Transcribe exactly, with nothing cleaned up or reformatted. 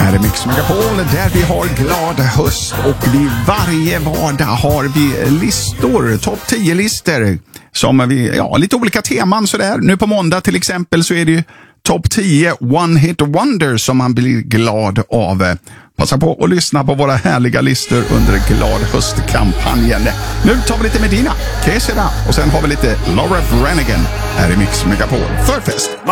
Här är Mix Megapol där vi har glad höst och vi varje vardag har vi listor, topp tio listor som vi, ja, lite olika teman sådär. Nu på måndag till exempel så är det ju topp tio One Hit Wonders som man blir glad av. Passa på att lyssna på våra härliga listor under glad höstkampanjen. Nu tar vi lite Medina, Kesera och sen har vi lite Laura Branigan här i Mix Megapol. Förfest!